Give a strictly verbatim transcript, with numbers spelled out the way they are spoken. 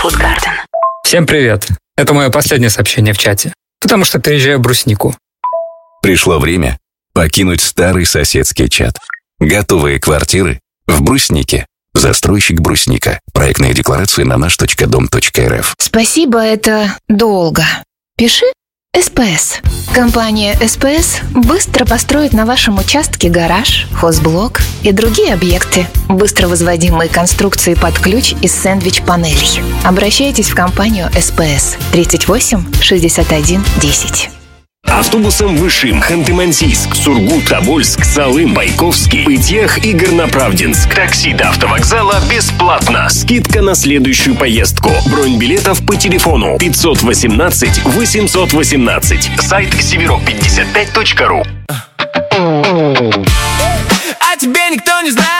Food Garden. Всем привет. Это мое последнее сообщение в чате, потому что переезжаю в Бруснику. Пришло время покинуть старый соседский чат. Готовые квартиры в Бруснике. Застройщик Брусника. Проектные декларации на наш точка дом точка эр эф. Спасибо, это долго. Пиши СПС. Компания СПС быстро построит на вашем участке гараж, хозблок и другие объекты. Быстро возводимые конструкции под ключ из сэндвич-панелей. Обращайтесь в компанию СПС тридцать восемь шестьдесят один десять. Автобусом Вышим, Ханты-Мансийск, Сургут, Тобольск, Салым, Байковский, Пытьях и Горноправдинск. Такси до автовокзала бесплатно. Скидка на следующую поездку. Бронь билетов по телефону пятьсот восемнадцать восемьсот восемнадцать. Сайт северок пятьдесят пять точка ру. А тебе никто не знает.